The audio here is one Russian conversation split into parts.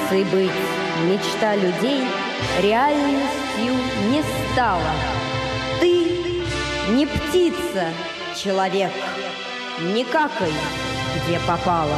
Птицей быть мечта людей реальностью не стала. Ты не птица, человек, не какай, где попало.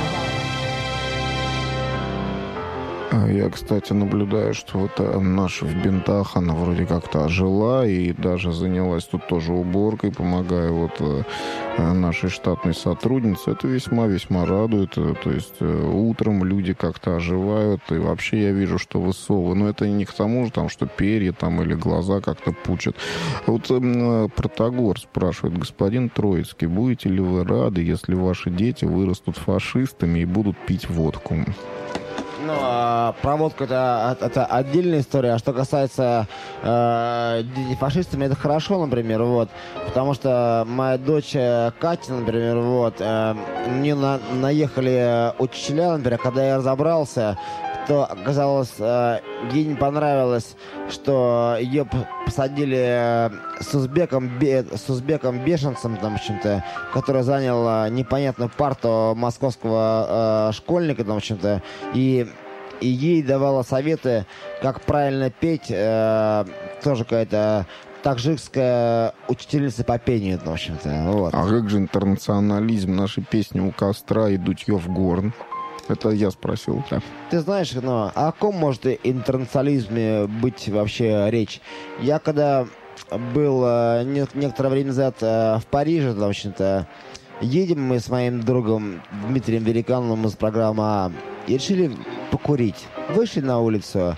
Я, кстати, наблюдаю, что вот наша в бинтах, она вроде как-то ожила и даже занялась тут тоже уборкой, помогая вот нашей штатной сотруднице. Это весьма-весьма радует. То есть утром люди как-то оживают, и вообще я вижу, что вы совы. Но это не к тому же, там, что перья там или глаза как-то пучат. Вот Протагор спрашивает: господин Троицкий, будете ли вы рады, если ваши дети вырастут фашистами и будут пить водку? Ну, про водку это отдельная история. А что касается фашистами, это хорошо, например, вот. Потому что моя дочь Катя, например, вот, мне наехали учителя, например, когда я разобрался, то оказалось, ей не понравилось, что ее посадили с узбеком бешенцем, там, в общем-то, который занял непонятную парту московского школьника, там, в общем-то, и ей давала советы, как правильно петь, тоже какая-то таджикская учительница по пению, в общем-то. Вот. А как же интернационализм? Наши песни «У костра» и «Дутье в горн». Это я спросил, да. Ты знаешь, ну, о ком может интернационализме быть вообще речь? Я когда был некоторое время назад в Париже, в общем-то, едем мы с моим другом Дмитрием Великановым из программы «А» и решили покурить. Вышли на улицу,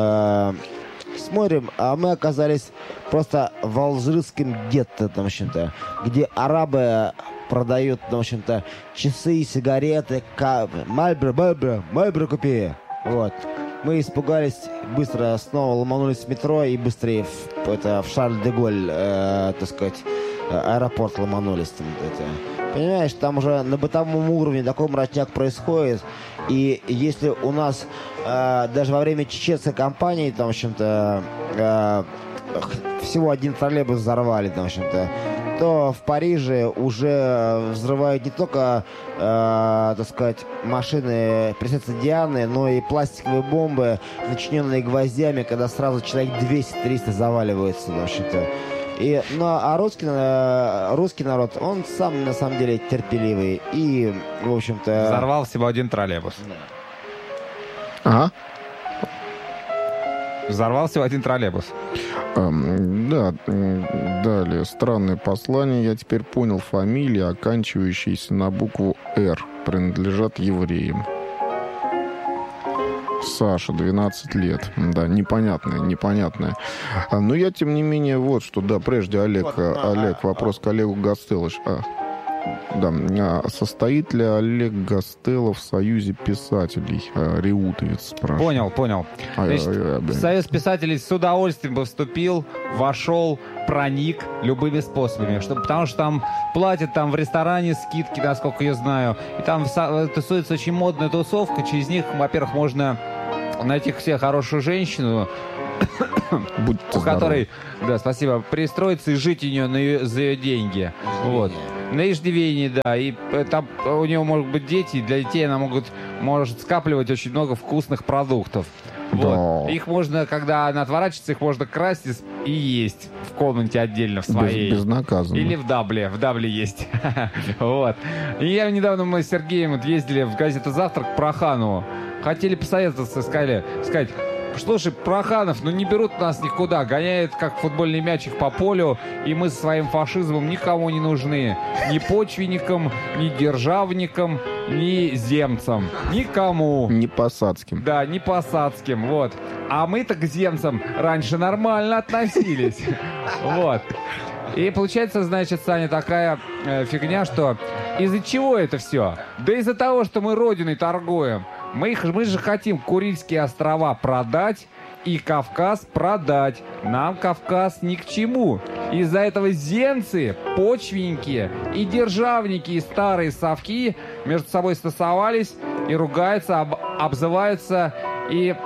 смотрим, а мы оказались просто в алжирском гетто, в общем-то, где арабы продают, в общем-то, часы, сигареты, Мальбро купи. Вот. Мы испугались, быстро снова ломанулись в метро и быстрее в Шарль-де-Голь, так сказать, аэропорт ломанулись. Там, понимаешь, там уже на бытовом уровне такой мрачняк происходит. И если у нас даже во время чеченской кампании, там, в общем-то, всего один троллейбус взорвали, там, в общем-то, то в Париже уже взрывают не только, так сказать, машины принцессы Дианы, но и пластиковые бомбы, начиненные гвоздями, когда сразу человек 200-300 заваливается, в общем-то. А русский народ, он сам, на самом деле, терпеливый. И, в общем-то... Взорвал всего один троллейбус. Ага. Взорвал всего один троллейбус. Да, далее. Странное послание. Я теперь понял, фамилии, оканчивающиеся на букву «Р», принадлежат евреям. Саша, 12 лет. Да, непонятное. Но я, тем не менее, вот что, да, прежде Олег, вопрос к Олегу Гастелло. Да, состоит ли Олег Гастелло в Союзе писателей? Реутовец спрашивает. Понял. Значит, в Союз писателей с удовольствием бы вступил, вошел, проник любыми способами. Потому что там платят там в ресторане скидки, насколько я знаю. И там тусуется очень модная тусовка. Через них, во-первых, можно найти к себе хорошую женщину, у которой, да, спасибо, пристроиться и жить за ее деньги. Вот. На иждивении, да. И там у нее могут быть дети, и для детей она может скапливать очень много вкусных продуктов. Вот. Их можно, когда она отворачивается, их можно красть и есть в комнате отдельно в своей. Безнаказанно. Или в Дабле. В Дабле есть. Вот. И недавно мы с Сергеем ездили в газету «Завтрак» к Проханову. Хотели посоветоваться, сказать: слушай, Проханов, не берут нас никуда, гоняют как футбольный мячик по полю, и мы со своим фашизмом никому не нужны. Ни почвенникам, ни державникам, ни земцам. Никому. Не посадским. Да, не посадским, вот. А мы-то к земцам раньше нормально относились. Вот. И получается, значит, Саня, такая фигня, что из-за чего это все? Да из-за того, что мы родиной торгуем. Мы же хотим Курильские острова продать и Кавказ продать. Нам Кавказ ни к чему. Из-за этого земцы, почвенники и державники, и старые совки между собой стасовались и ругаются, обзываются и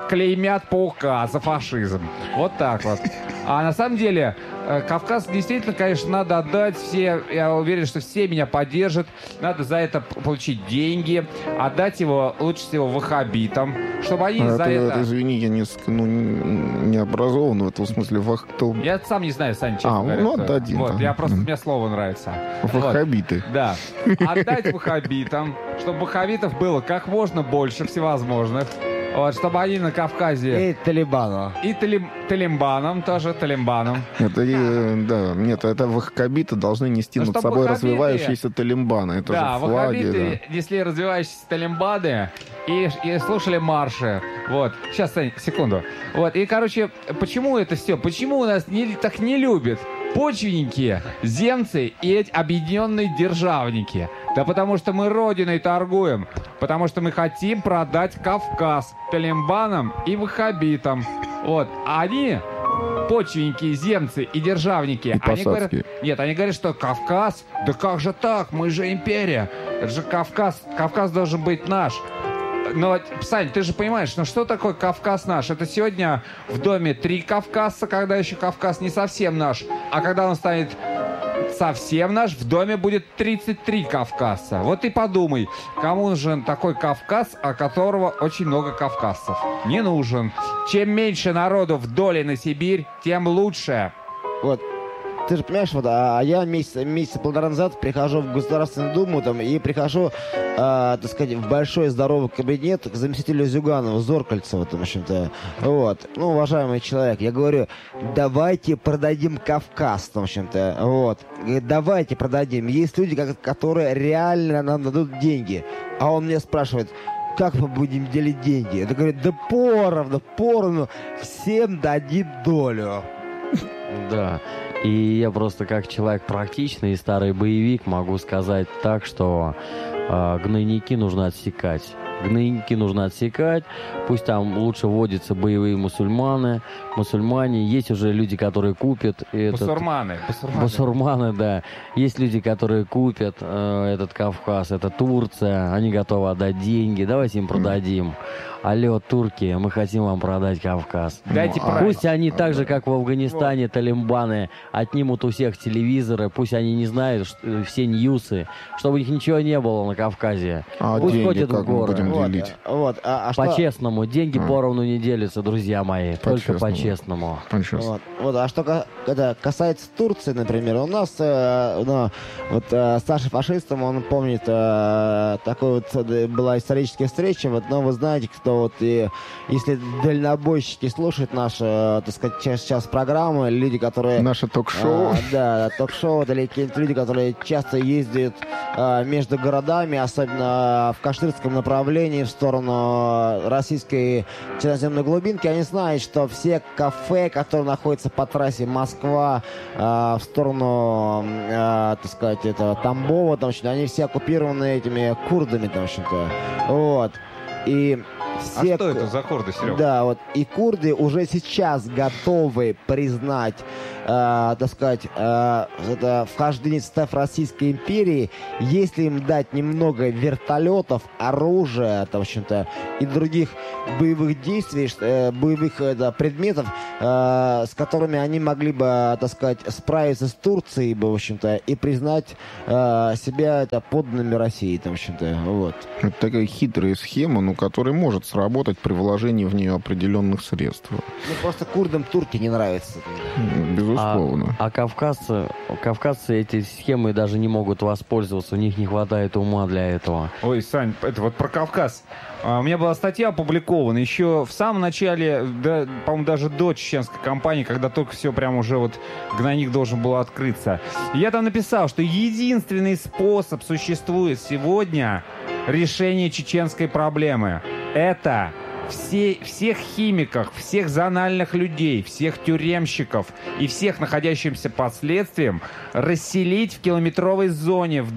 клеймят паука за фашизм. Вот так вот. А на самом деле, Кавказ действительно, конечно, надо отдать. Все, я уверен, что все меня поддержат. Надо за это получить деньги, отдать его лучше всего ваххабитам, чтобы они за это... Извини, я не образован в этом смысле. Я сам не знаю, Саня, честно говоря. Ну, отдадим. Вот, мне слово нравится. Ваххабиты. Вот. Да. Отдать ваххабитам, чтобы ваххабитов было как можно больше всевозможных. Вот, чтобы они на Кавказе... И Талибану. И талимбанам тоже, талимбанам. Это ваххабиты должны нести над собой развивающиеся талимбаны. Это да, же флаги. Ваххабиты несли развивающиеся талимбаны и слушали марши. Вот. Сейчас, Сань, секунду. Вот. И, короче, почему это все? Почему нас так не любят почвенники, земцы и эти объединенные державники? Да потому что мы родиной торгуем. Потому что мы хотим продать Кавказ талимбанам и ваххабитам. Вот. А они, почвенники, земцы и державники, они говорят, что Кавказ, да как же так, мы же империя. Это же Кавказ должен быть наш. Но, Сань, ты же понимаешь, что такое Кавказ наш? Это сегодня в доме 3 Кавказца, когда еще Кавказ не совсем наш. А когда он станет совсем наш, в доме будет 33 кавказца. Вот и подумай, кому нужен такой Кавказ, о которого очень много кавказцев? Не нужен. Чем меньше народу в доле на Сибирь, тем лучше. Вот. Ты же понимаешь, вот, я месяца полтора назад прихожу в Государственную Думу и прихожу, так сказать, в большой здоровый кабинет к заместителю Зюганова, Зоркальцева, в общем-то. Вот. Ну, уважаемый человек, я говорю, давайте продадим Кавказ, в общем-то. Вот. Давайте продадим. Есть люди, которые реально нам дадут деньги. А он меня спрашивает, как мы будем делить деньги? Я говорю, да поровну, всем дадим долю. Да. И я просто как человек практичный и старый боевик могу сказать так, что гнойники нужно отсекать. Гнойники нужно отсекать. Пусть там лучше водятся боевые мусульмане. Есть уже люди, которые купят... Басурманы, да. Есть люди, которые купят этот Кавказ. Это Турция. Они готовы отдать деньги. Давайте им продадим. Алло, турки, мы хотим вам продать Кавказ. Пусть они так же, как в Афганистане, талибаны отнимут у всех телевизоры, пусть они не знают все ньюсы, чтобы у них ничего не было на Кавказе. Пусть ходят в горы. По-честному. Деньги поровну не делятся, друзья мои. Только по-честному. Вот. А что касается Турции, например, у нас Саша Фашистом, он помнит, такой вот была историческая встреча, но вы знаете, кто если дальнобойщики слушают наши, так сказать, сейчас программы, люди, которые... Наше ток-шоу. Ток-шоу, или какие-то люди, которые часто ездят между городами, особенно в каштырском направлении, в сторону российской черноземной глубинки, они знают, что все кафе, которые находятся по трассе Москва в сторону, так сказать, Тамбова, они все оккупированы этими курдами, в общем-то. Вот. И все, что это за курды, Серега? Да, вот. И курды уже сейчас готовы признать, так сказать, это вхождение в состав Российской империи, если им дать немного вертолетов, оружия, в общем-то, и других боевых действий, боевых предметов, с которыми они могли бы, так сказать, справиться с Турцией, в общем-то, и признать себя подданными России, в общем-то, вот. Это такая хитрая схема, которая может сработать при вложении в нее определенных средств. Просто курдам турки не нравятся. Безусловно. А кавказцы эти схемы даже не могут воспользоваться, у них не хватает ума для этого. Ой, Сань, это вот про Кавказ. У меня была статья опубликована еще в самом начале, по-моему, даже до чеченской кампании, когда только все прям уже гнойник должен был открыться. Я там написал, что единственный способ существует сегодня решения чеченской проблемы. Это всех химиков, всех зональных людей, всех тюремщиков и всех находящихся под следствием расселить в километровой зоне вдоль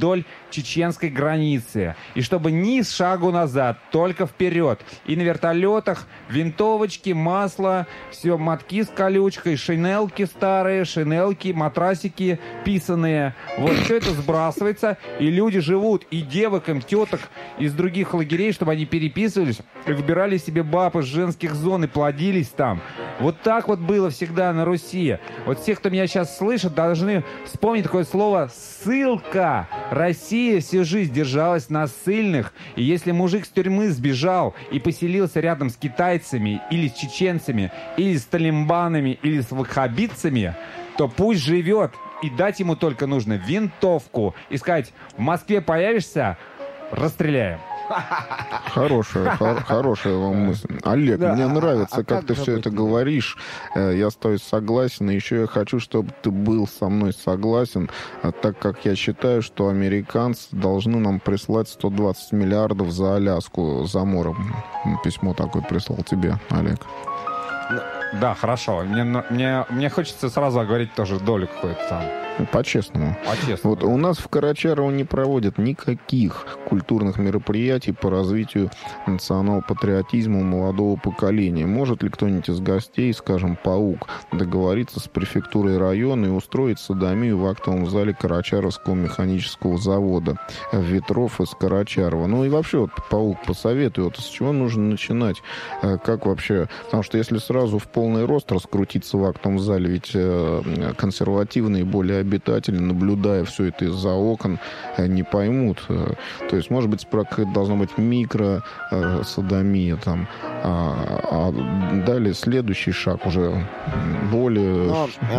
чеченской границы. И чтобы ни шагу назад, только вперед. И на вертолетах винтовочки, масло, все, мотки с колючкой, шинелки старые, шинелки, матрасики писаные. Вот все это сбрасывается, и люди живут. И девок, им теток из других лагерей, чтобы они переписывались и выбирали себе баб из женских зон и плодились там. Вот так вот было всегда на Руси. Вот все, кто меня сейчас слышит, должны вспомнить такое слово «ссылка». Россия всю жизнь держалась на ссыльных. И если мужик с тюрьмы сбежал и поселился рядом с китайцами, или с чеченцами, или с талибанами, или с ваххабитцами, то пусть живет. И дать ему только нужно винтовку. И сказать: в Москве появишься, расстреляем. Хорошая вам мысль. Олег, Да, мне нравится, как ты же все быть? это говоришь. Я с тобой согласен. И еще я хочу, чтобы ты был со мной согласен, так как я считаю, что американцы должны нам прислать 120 миллиардов за Аляску, за морем. Письмо такое прислал тебе, Олег. Да, хорошо. Мне хочется сразу оговорить тоже долю какую-то там. По-честному. По-честному. Вот у нас в Карачарово не проводят никаких культурных мероприятий по развитию национал-патриотизма у молодого поколения. Может ли кто-нибудь из гостей, скажем, Паук, договориться с префектурой района и устроить содомию в актовом зале Карачаровского механического завода ветров из Карачарова? Ну и вообще, вот, Паук, посоветуй, вот с чего нужно начинать? Как вообще? Потому что если сразу в полный рост раскрутиться в актовом зале, ведь консервативные более обитатели, наблюдая все это из-за окон, не поймут. То есть, может быть, справка должна быть микро-содомия там, а далее следующий шаг уже более...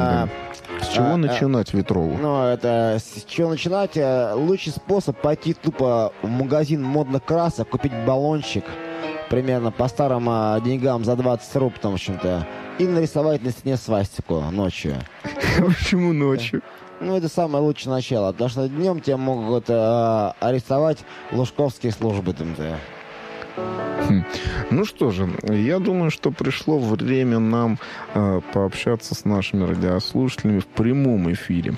С чего начинать Ветрову? Ну, это с чего начинать? Лучший способ пойти тупо в магазин модных красок, купить баллончик, примерно по старым деньгам за 20 рублей, в общем-то, и нарисовать на стене свастику ночью. Почему ночью? Ну, это самое лучшее начало, потому что днем тебя могут арестовать лужковские службы. Ну что же, я думаю, что пришло время нам пообщаться с нашими радиослушателями в прямом эфире.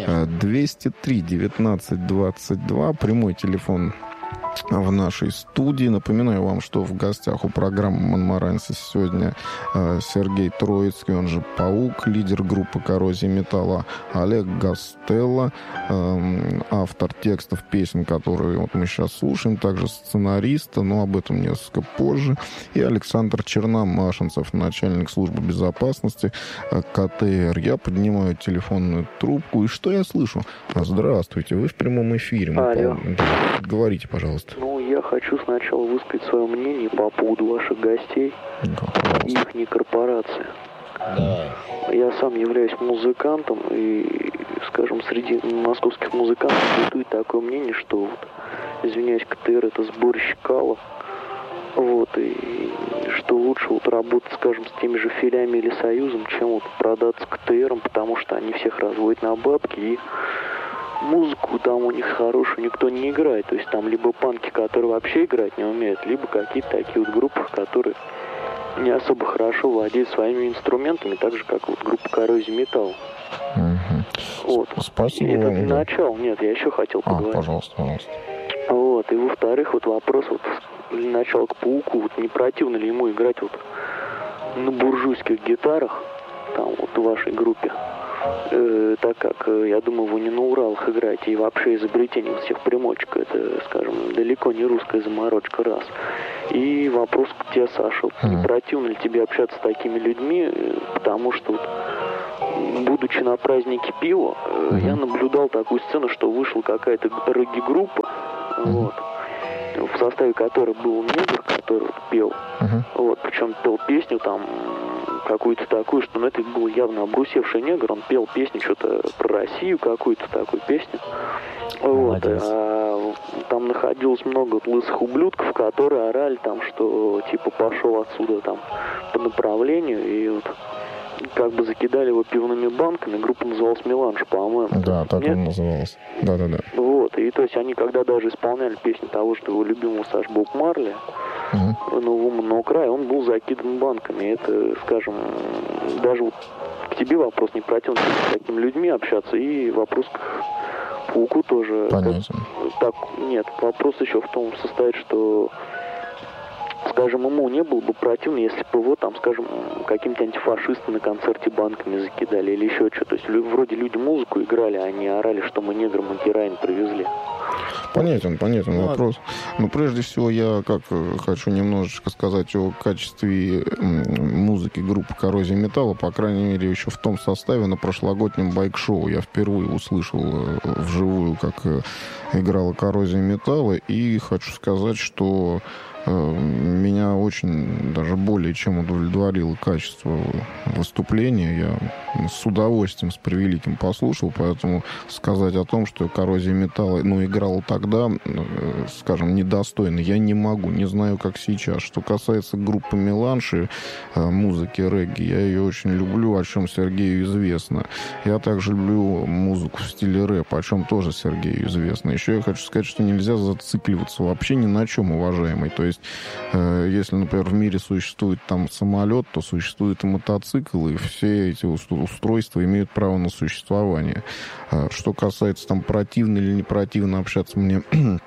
203-19-22, прямой телефон в нашей студии. Напоминаю вам, что в гостях у программы «Монмаранси» сегодня Сергей Троицкий, он же Паук, лидер группы «Коррозия металла», Олег Гастелло, автор текстов песен, которые вот мы сейчас слушаем, также сценариста, но об этом несколько позже, и Александр Черномашинцев, начальник службы безопасности КТР. Я поднимаю телефонную трубку, и что я слышу? Здравствуйте, вы в прямом эфире. Алло. Говорите, пожалуйста. Ну, я хочу сначала высказать свое мнение по поводу ваших гостей и их корпорации. Я сам являюсь музыкантом, и, скажем, среди московских музыкантов бытует такое мнение, что, вот, извиняюсь, КТР — это сборище калов, вот, и что лучше вот работать, скажем, с теми же филями или союзом, чем вот продаться КТРом, потому что они всех разводят на бабки, и музыку там у них хорошую никто не играет. То есть там либо панки, которые вообще играть не умеют, либо какие-то такие вот группы, которые не особо хорошо владеют своими инструментами, так же, как вот группа «Коррозия металла». Вот. Спасибо. Это для начала. Нет, я еще хотел поговорить. Пожалуйста. Вот. И во-вторых, вот вопрос вот для начала к Пауку. Вот не противно ли ему играть вот на буржуйских гитарах, там вот в вашей группе? Так как, я думаю, вы не на Уралах играете, и вообще изобретение вот всех примочек, это, скажем, далеко не русская заморочка, раз. И вопрос к тебе, Саша, не противно ли тебе общаться с такими людьми, потому что, вот, будучи на празднике пива, я наблюдал такую сцену, что вышла какая-то регги-группа, вот, в составе которой был негр, который вот пел, вот, причем пел песню там какую-то такую, что, ну, это был явно обрусевший негр, он пел песню что-то про Россию, какую-то такую песню, вот, там находилось много вот лысых ублюдков, которые орали там, что, типа, пошел отсюда там по направлению, и вот как бы закидали его пивными банками. Группа называлась «Меланж», по-моему. Да, так он назывался. Да. Вот, и то есть они когда даже исполняли песню того, что его любимого Саш Боб Марли, «No Woman No Cry», он был закидан банками. Это, скажем, даже вот к тебе вопрос, не противно с такими людьми общаться, и вопрос к Пуку тоже. Понятен. Так, нет, вопрос еще в том состоит, что, скажем, ему не было бы противно, если бы его, там, скажем, каким-то антифашистам на концерте банками закидали или еще что. То есть вроде люди музыку играли, а не орали, что мы неграм и героин привезли. Понятен вопрос. Но прежде всего я хочу немножечко сказать о качестве музыки группы «Коррозия металла», по крайней мере, еще в том составе на прошлогоднем байк-шоу. Я впервые услышал вживую, как играла «Коррозия металла», и хочу сказать, что меня очень, даже более чем удовлетворило качество выступления. Я с удовольствием, с превеликим послушал, поэтому сказать о том, что «Коррозия металла» играла тогда, скажем, недостойно, я не могу, не знаю, как сейчас. Что касается группы «Меланж», музыки регги, я ее очень люблю, о чем Сергею известно. Я также люблю музыку в стиле рэп, о чем тоже Сергею известно. Еще я хочу сказать, что нельзя зацикливаться вообще ни на чем, уважаемый. То есть если, например, в мире существует там самолет, то существует и мотоцикл, и все эти устройства имеют право на существование. Что касается там противно или не противно общаться мне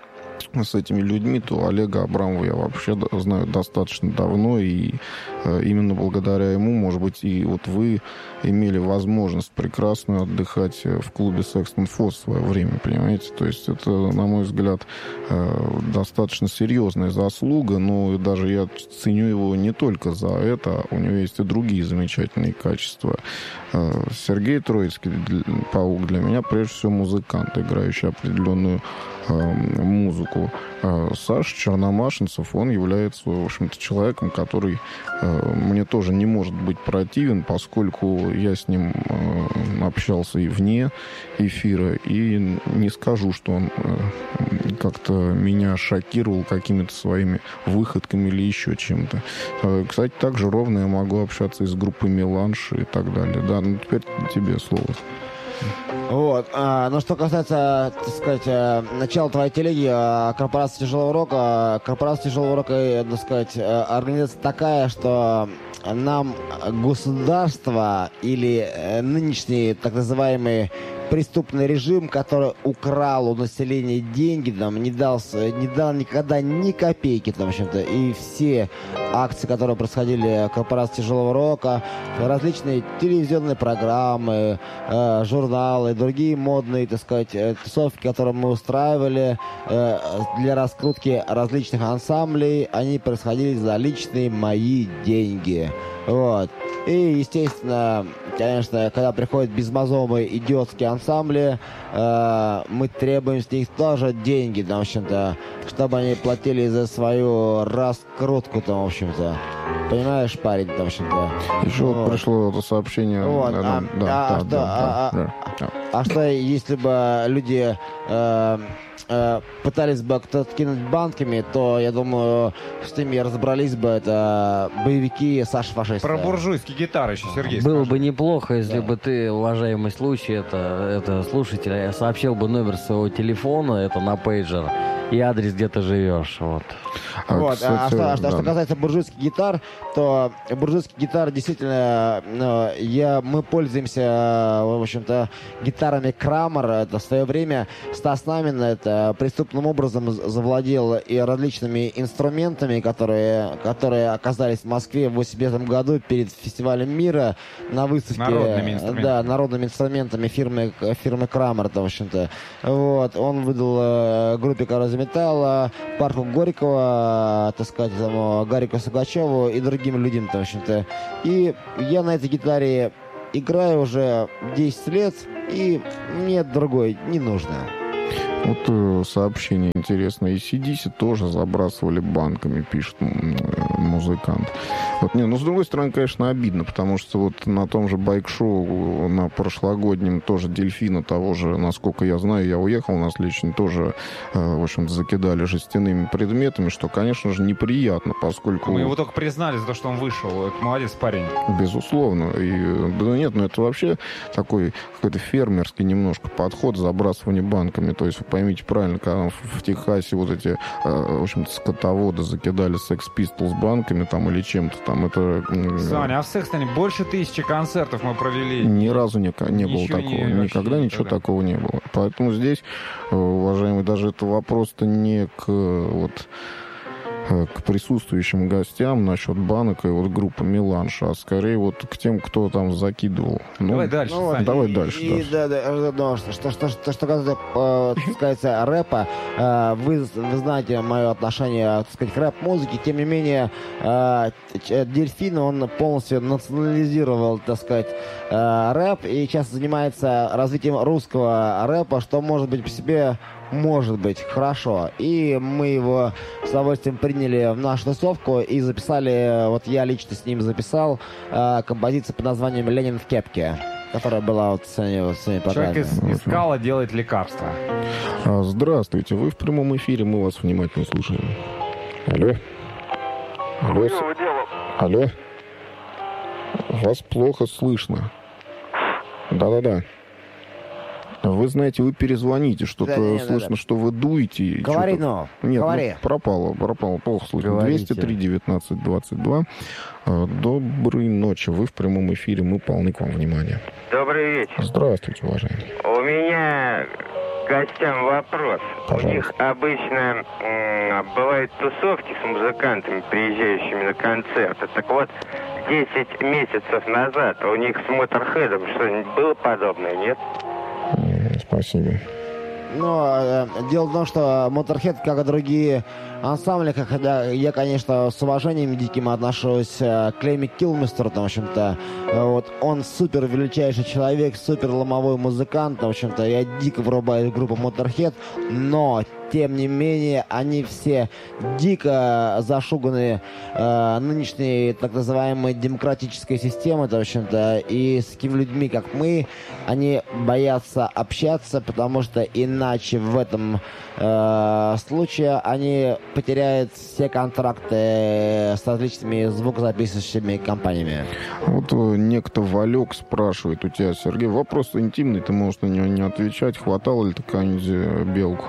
с этими людьми, то Олега Абрамова я вообще знаю достаточно давно, и именно благодаря ему, может быть, и вот вы имели возможность прекрасно отдыхать в клубе Sexton Foss в свое время, понимаете? То есть это, на мой взгляд, достаточно серьезная заслуга, но даже я ценю его не только за это, у него есть и другие замечательные качества. Сергей Троицкий, Паук, для меня прежде всего музыкант, играющий определенную музыку. Саша Черномашинцев, он является, в общем-то, человеком, который мне тоже не может быть противен, поскольку я с ним общался и вне эфира, и не скажу, что он как-то меня шокировал какими-то своими выходками или еще чем-то. Кстати, также ровно я могу общаться и с группой «Меланж» и так далее. Да, ну теперь тебе слово. Вот. Но что касается, так сказать, начала твоей телеги, корпорация тяжелого рока, так сказать, организация такая, что нам государство или нынешний так называемый преступный режим, который украл у населения деньги, там, не дал никогда ни копейки, там, в общем-то, и все акции, которые происходили в корпорации тяжелого рока, различные телевизионные программы, журналы, другие модные, так сказать, тусовки, которые мы устраивали для раскрутки различных ансамблей, они происходили за личные мои деньги. Вот. И, естественно, конечно, когда приходят безмозговые идиотские ансамбли, мы требуем с них тоже деньги, там, в общем-то, чтобы они платили за свою раскрутку, там, в общем-то. Понимаешь, парень, там, в общем-то. Еще вот пришло это сообщение. Вот. Что, если бы люди пытались бы кто-то кинуть банками, то, я думаю, с ними разобрались бы это боевики Саши Фашиста. Про буржуйские гитары еще, Сергей, было скажи. бы неплохо, если бы ты, уважаемый случай, это слушатель, сообщил бы номер своего телефона, это на пейджер, и адрес, где ты живешь. Вот. Что касается буржуйских гитар, то буржуйские гитары действительно мы пользуемся, в общем-то, гитарами Крамер. Это в свое время Стас Намин это преступным образом завладел и различными инструментами, которые оказались в Москве в 1985 году перед фестивалем мира на выставке. Народными инструментами фирмы Крамер, в общем-то. Вот. Он выдал группе «Коррозия металла», парку Горького, так сказать, Гарику Сугачеву и другим людям, в общем-то. И я на этой гитаре играю уже 10 лет, и мне другой не нужно. Вот сообщение интересное. AC/DC тоже забрасывали банками, пишет музыкант. Вот, с другой стороны, конечно, обидно, потому что вот на том же байк-шоу, на прошлогоднем тоже Дельфина того же, насколько я знаю, я уехал на следующий, тоже, в общем-то, закидали жестяными предметами, что, конечно же, неприятно, поскольку... Мы его только признали за то, что он вышел. Это молодец парень. Безусловно. Это вообще такой какой-то фермерский немножко подход, забрасывание банками. То есть, вы поймите правильно, когда в Техасе вот эти, в общем-то, скотоводы закидали Sex Pistols банками там или чем-то там. Это... Саня, а в Сехстоне больше 1000 концертов мы провели. Ни разу не было такого. Никогда ничего такого не было. Поэтому здесь, уважаемый, даже это вопрос-то не к присутствующим гостям насчет банок и вот группы «Меланж», а скорее вот к тем, кто там закидывал. Давай дальше, Саня. Давай дальше. Что касается рэпа, вы знаете мое отношение, так сказать, к рэп-музыке. Тем не менее, Дельфин, он полностью национализировал, так сказать, рэп и сейчас занимается развитием русского рэпа, что может быть по себе... Может быть, хорошо. И мы его с удовольствием приняли в нашу тусовку и записали, вот я лично с ним записал композицию под названием «Ленин в кепке», которая была вот в своей программе. Человек из скала делает лекарства. Здравствуйте, вы в прямом эфире, мы вас внимательно слушаем. Алло? Алло? Вас плохо слышно. Да-да-да. Вы знаете, вы перезвоните, что-то слышно, что вы дуете. Говори, Нет, говори. Пропало, плохо слышно. 203-19-22. Доброй ночи, вы в прямом эфире, мы полны к вам внимания. Добрый вечер. Здравствуйте, уважаемый. У меня к гостям вопрос. Пожалуйста. У них обычно бывают тусовки с музыкантами, приезжающими на концерты. Так вот, 10 месяцев назад у них с Моторхедом что-нибудь было подобное, нет? Спасибо. Но дело в том, что Motorhead, как и другие ансамбли, я, конечно, с уважением диким отношусь к Лемми Килмистеру, в общем-то, вот, он супер величайший человек, супер ломовой музыкант, в общем-то, я дико врубаю группу Motorhead, но тем не менее, они все дико зашуганы нынешней так называемой демократической системой, в общем-то, и с такими людьми, как мы, они боятся общаться, потому что иначе в этом случае они потеряют все контракты с различными звукозаписывающими компаниями. Вот некто Валек спрашивает у тебя, Сергей, вопрос интимный, ты можешь на него не отвечать, хватало ли ты какую-нибудь белку?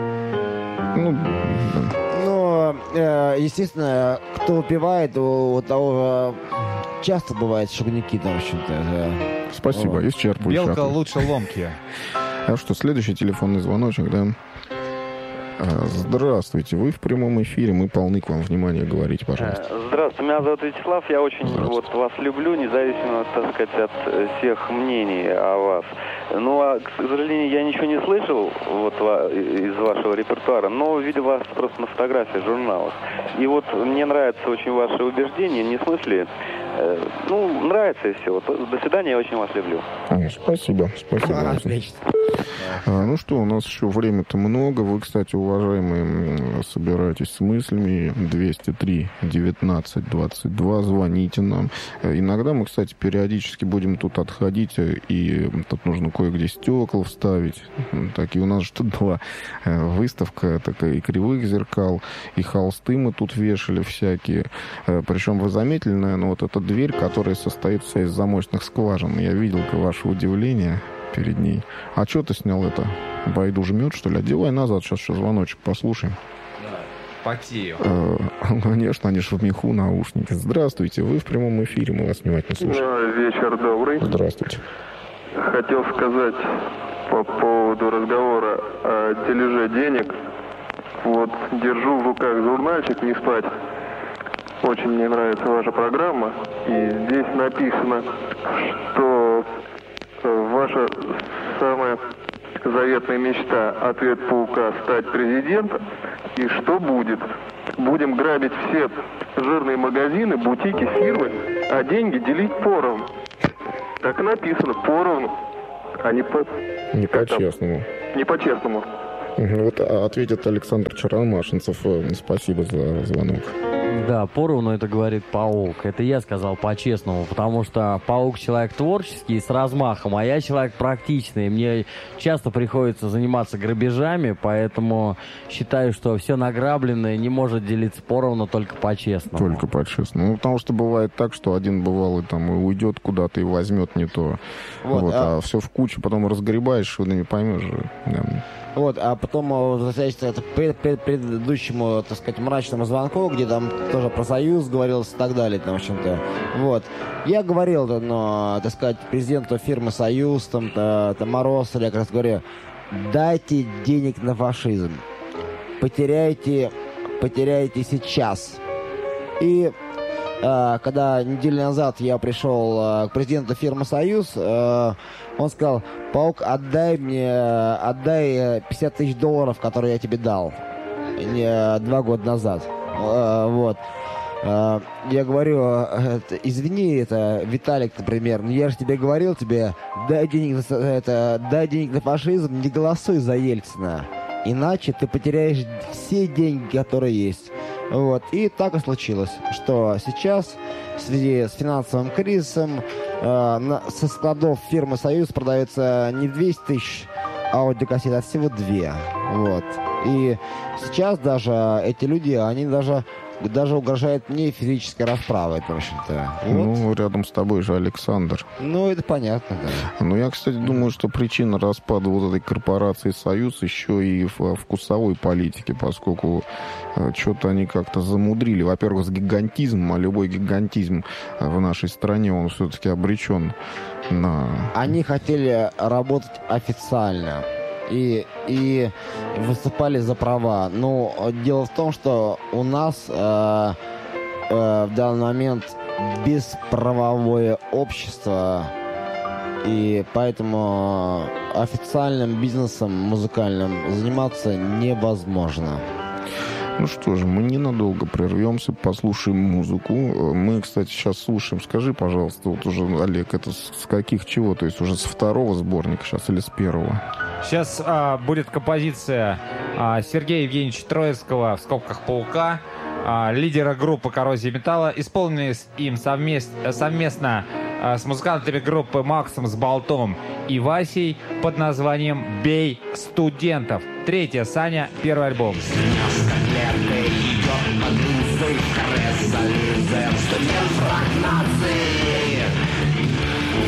Естественно, кто выпивает, у того часто бывают шагники, в общем-то. Спасибо, вот. Исчерпывающе. Белка лучше ломки. А что, следующий телефонный звоночек, да? Здравствуйте, вы в прямом эфире, мы полны к вам внимания, говорите, пожалуйста. Здравствуйте, меня зовут Вячеслав, я очень вас люблю, независимо, так сказать, от всех мнений о вас. Ну, а, к сожалению, я ничего не слышал из вашего репертуара, но видел вас просто на фотографии в журналах. И вот мне нравится очень ваше убеждение, не в смысле, нравится и все. Вот, до свидания, я очень вас люблю. Спасибо. Отлично. Ну что, у нас еще время-то много. Вы, кстати, уважаемые, собираетесь с мыслями. 203-19-22. Звоните нам. Иногда мы, кстати, периодически будем тут отходить, и тут нужно кое-где стекла вставить. Так, и у нас что была выставка такая, и кривых зеркал, и холсты мы тут вешали всякие. Причем вы заметили, наверное, вот эта дверь, которая состоит вся из замочных скважин. Я видел ваше удивление перед ней. А что ты снял это? Байду жмет, что ли? Одевай назад, сейчас еще звоночек послушаем. Потею. Конечно, они же в меху, наушники. Здравствуйте, вы в прямом эфире, мы вас внимательно слушаем. Вечер добрый. Здравствуйте. Хотел сказать по поводу разговора о дележе денег. Вот, держу в руках журнальчик «Не спать». Очень мне нравится ваша программа. И здесь написано, что ваша самая заветная мечта — ответ паука — стать президентом. И что будет? Будем грабить все жирные магазины, бутики, фирмы, а деньги делить поровну. Так и написано, поровну, а не по-честному. Не по-честному. Вот ответит Александр Черномашинцев. Спасибо за звонок. Да, поровну это говорит паук. Это я сказал по-честному, потому что паук человек творческий, с размахом, а я человек практичный. Мне часто приходится заниматься грабежами, поэтому считаю, что все награбленное не может делиться поровну, только по-честному. Только по-честному. Ну, потому что бывает так, что один бывалый там и уйдет куда-то и возьмет не то. А все в кучу, потом разгребаешь, и не поймешь же. Да. Вот, а потом возвращаясь к предыдущему, так сказать, мрачному звонку, где там тоже про Союз говорилось и так далее, там, в общем-то. Вот. Я говорил, но, так сказать, президенту фирмы Союз, там Мороз, я как раз говорю, дайте денег на фашизм. Потеряйте сейчас. И когда неделю назад я пришел к президенту фирмы «Союз», он сказал: «Паук, отдай $50 тысяч, которые я тебе дал 2 года назад». Вот. Я говорю: извини, это Виталик, например, но я же тебе говорил, дай денег на фашизм, не голосуй за Ельцина, иначе ты потеряешь все деньги, которые есть. Вот. И так и случилось, что сейчас в связи с финансовым кризисом со складов фирмы «Союз» продается не 200 тысяч аудиокассет, а всего 2. Вот. И сейчас даже эти люди, они даже угрожают мне физической расправой, в общем-то. Вот. Ну, рядом с тобой же Александр. Ну, это понятно, да. Ну, я, кстати, думаю, что причина распада вот этой корпорации «Союз» еще и в вкусовой политике, поскольку что-то они как-то замудрили. Во-первых, с гигантизмом, а любой гигантизм в нашей стране, он все-таки обречен на... Они хотели работать официально. И выступали за права. Но дело в том, что у нас в данный момент бесправовое общество, и поэтому официальным бизнесом музыкальным заниматься невозможно. Ну что же, мы ненадолго прервемся, послушаем музыку. Мы, кстати, сейчас слушаем. Скажи, пожалуйста, вот уже, Олег, это с каких чего? То есть уже с 2-го сборника сейчас или с 1-го? Сейчас будет композиция Сергея Евгеньевича Троицкого, в скобках «Паука», лидера группы «Коррозия металла», исполненные им совместно с музыкантами группы Максом с Болтом и Васей под названием «Бей студентов». 3-я, Саня, 1-й альбом. Студент враг нации.